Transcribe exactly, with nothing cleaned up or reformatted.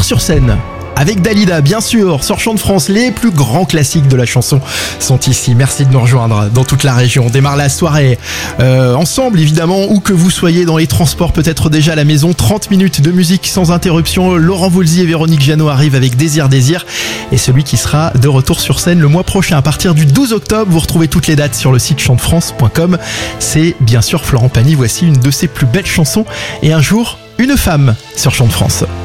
Rire-sur-Scène. Avec Dalida, bien sûr, sur Chant de France, les plus grands classiques de la chanson sont ici. Merci de nous rejoindre dans toute la région. On démarre la soirée euh, ensemble, évidemment, où que vous soyez, dans les transports, peut-être déjà à la maison. trente minutes de musique sans interruption. Laurent Voulzy et Véronique Jeannot arrivent avec Désir Désir. Et celui qui sera de retour sur scène le mois prochain, à partir du douze octobre. Vous retrouvez toutes les dates sur le site chant de france point com. C'est bien sûr Florent Pagny. Voici une de ses plus belles chansons. Et un jour, une femme sur Chant de France.